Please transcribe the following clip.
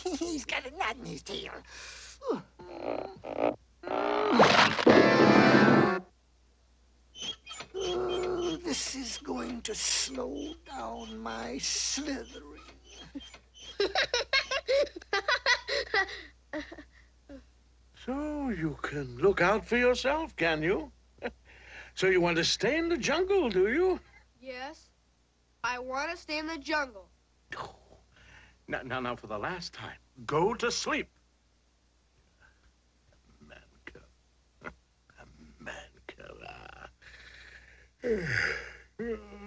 He's got a knot in his tail. This is going to slow down my slithering. So you can look out for yourself, can you? So you want to stay in the jungle, do you? Yes, I want to stay in the jungle. Now, for the last time, go to sleep. Man cub. A man cub.